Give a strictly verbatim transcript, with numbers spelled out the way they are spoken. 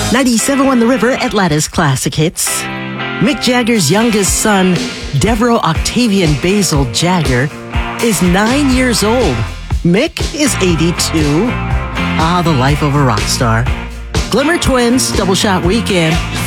ninety-seven point one The River, Atlanta's classic hits. Mick Jagger's youngest son, Devereaux Octavian Basil Jagger, is nine years old. Mick is eighty-two. Ah, the life of a rock star. Glimmer Twins, Double Shot Weekend.